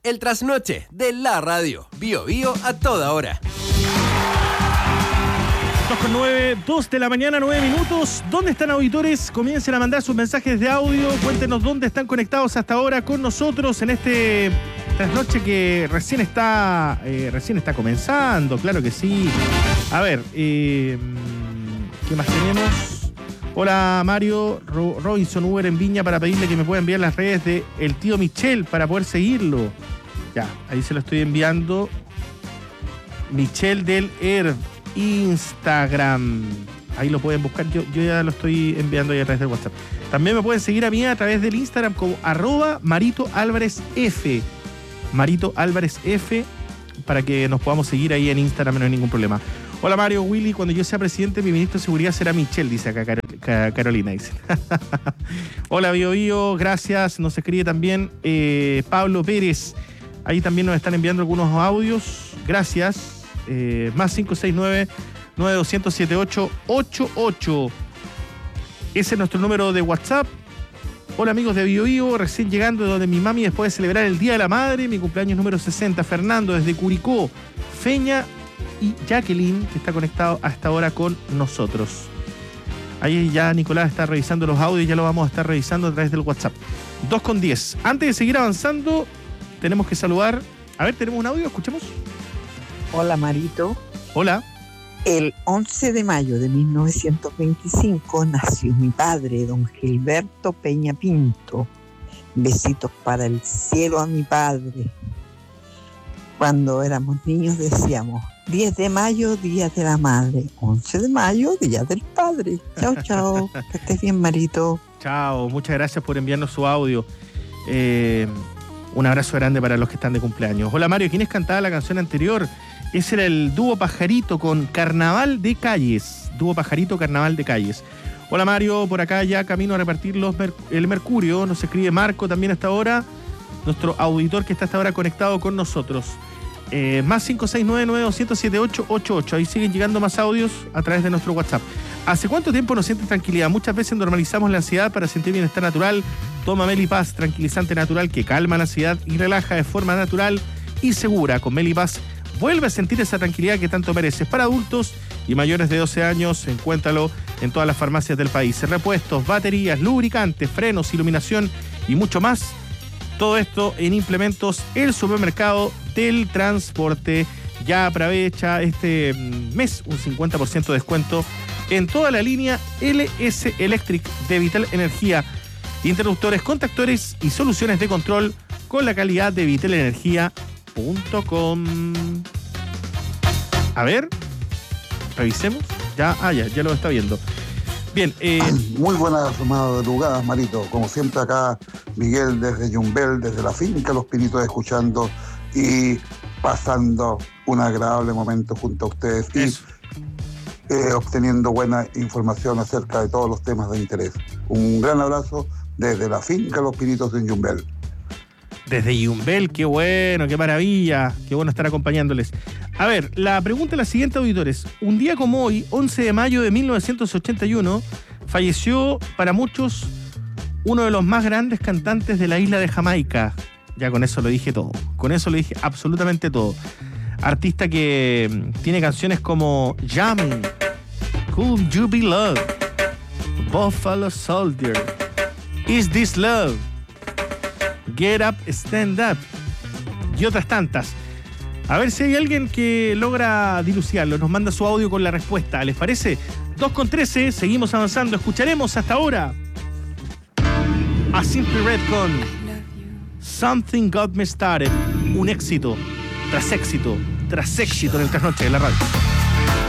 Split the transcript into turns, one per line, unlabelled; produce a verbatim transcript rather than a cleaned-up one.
el trasnoche de la radio. Bio Bio a toda hora.
dos con nueve, dos de la mañana, nueve minutos. ¿Dónde están, auditores? Comiencen a mandar sus mensajes de audio. Cuéntenos dónde están conectados hasta ahora con nosotros en este trasnoche que recién está eh, recién está comenzando. Claro que sí. A ver, eh, ¿qué más tenemos? Hola, Mario Ro- Robinson Uber en Viña para pedirle que me pueda enviar las redes de el tío Michel para poder seguirlo. Ya, ahí se lo estoy enviando. Michel del Herb. Instagram, ahí lo pueden buscar, yo, yo ya lo estoy enviando ahí a través del WhatsApp. También me pueden seguir a mí a través del Instagram como arroba Marito Álvarez F, Marito Álvarez F, para que nos podamos seguir ahí en Instagram, no hay ningún problema. Hola Mario, Willy, cuando yo sea presidente mi ministro de seguridad será Michelle, dice acá Carol, Carolina, dice. Hola Bio Bio, gracias, nos escribe también eh, Pablo Pérez, ahí también nos están enviando algunos audios, gracias. Eh, más cinco seis nueve, nueve dos cero cero, siete ocho ocho ocho. Ese es nuestro número de WhatsApp. Hola amigos de Bio Bio, recién llegando de donde mi mami después de celebrar el Día de la Madre, mi cumpleaños número sesenta. Fernando desde Curicó, Feña y Jacqueline, que está conectado hasta ahora con nosotros. Ahí ya Nicolás está revisando los audios, ya lo vamos a estar revisando a través del WhatsApp. dos con diez. Antes de seguir avanzando, tenemos que saludar. A ver, tenemos un audio, escuchemos.
Hola Marito.
Hola.
El once de mayo de mil novecientos veinticinco nació mi padre, don Gilberto Peña Pinto. Besitos para el cielo a mi padre. Cuando éramos niños decíamos, diez de mayo, Día de la Madre. once de mayo, Día del Padre. Chao, chao. Que estés bien, Marito.
Chao, muchas gracias por enviarnos su audio. Eh, un abrazo grande para los que están de cumpleaños. Hola Mario, ¿quiénes cantaba la canción anterior? Ese era el dúo Pajarito con Carnaval de Calles. Dúo Pajarito, Carnaval de Calles. Hola Mario, por acá ya camino a repartir los mer- el Mercurio. Nos escribe Marco también hasta ahora, nuestro auditor que está hasta ahora conectado con nosotros. Eh, más cinco seis nueve, nueve dos cero cero, siete ocho ocho ocho. Ahí siguen llegando más audios a través de nuestro WhatsApp. ¿Hace cuánto tiempo no sientes tranquilidad? Muchas veces normalizamos la ansiedad para sentir bienestar natural. Toma Melipaz, tranquilizante natural que calma la ansiedad y relaja de forma natural y segura. Con Melipaz vuelve a sentir esa tranquilidad que tanto mereces. Para adultos y mayores de doce años, encuéntralo en todas las farmacias del país. Repuestos, baterías, lubricantes, frenos, iluminación y mucho más. Todo esto en Implementos, el supermercado del transporte. Ya aprovecha este mes un cincuenta por ciento de descuento en toda la línea L S Electric de Vital Energía. Interruptores, contactores y soluciones de control con la calidad de vital energía punto com. A ver, revisemos. Ya, ah, ya, ya lo está viendo. Bien, eh...
muy buenas madrugadas, Marito. Como siempre acá, Miguel desde Yumbel, desde la finca Los Pinitos, escuchando y pasando un agradable momento junto a ustedes y eh, obteniendo buena información acerca de todos los temas de interés. Un gran abrazo desde la finca Los Pinitos en Yumbel.
Desde Yumbel, qué bueno, qué maravilla, qué bueno estar acompañándoles. A ver, la pregunta es la siguiente, auditores. Un día como hoy, once de mayo de mil novecientos ochenta y uno, falleció para muchos uno de los más grandes cantantes de la isla de Jamaica. Ya con eso lo dije todo, con eso lo dije absolutamente todo. Artista que tiene canciones como Jamming, Could You Be Love, Buffalo Soldier, Is This Love, Get Up, Stand Up y otras tantas. A ver si hay alguien que logra dilucidarlo. Nos manda su audio con la respuesta. ¿Les parece? dos con trece, seguimos avanzando. Escucharemos hasta ahora a Simply Red con Something Got Me Started. Un éxito tras éxito tras éxito en el trasnoche de la radio.